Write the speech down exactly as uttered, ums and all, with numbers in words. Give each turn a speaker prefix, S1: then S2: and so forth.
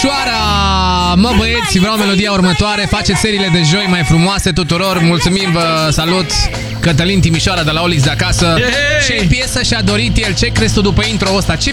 S1: Timișoara. Mă băieți, vreau melodia următoare. Faceți seriile de joi mai frumoase tuturor. Mulțumim, vă salut. Cătălin Timișoara de la Olix de acasă. Ce piesă și-a dorit el? Ce crezi tu după intro ăsta? Ce